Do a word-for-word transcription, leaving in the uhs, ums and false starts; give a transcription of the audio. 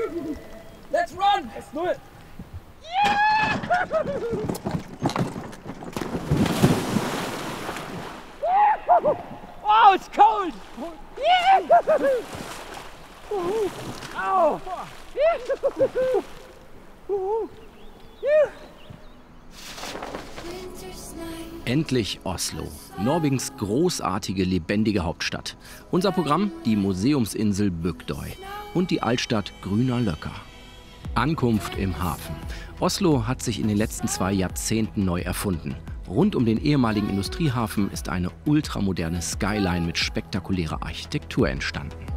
Let's run! Let's do it! Oh, it's cold! Ow! Endlich Oslo, Norwegens großartige, lebendige Hauptstadt. Unser Programm, die Museumsinsel Bygdøy und die Altstadt Grüner Løkka. Ankunft im Hafen. Oslo hat sich in den letzten zwei Jahrzehnten neu erfunden. Rund um den ehemaligen Industriehafen ist eine ultramoderne Skyline mit spektakulärer Architektur entstanden.